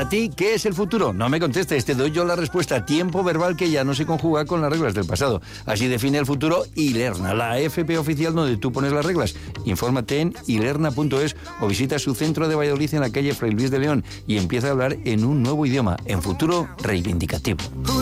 Para ti, ¿qué es el futuro? No me contestes, te doy yo la respuesta. Tiempo verbal que ya no se conjuga con las reglas del pasado. Así define el futuro Ilerna, la FP oficial donde tú pones las reglas. Infórmate en ilerna.es o visita su centro de Valladolid en la calle Fray Luis de León y empieza a hablar en un nuevo idioma, en futuro reivindicativo.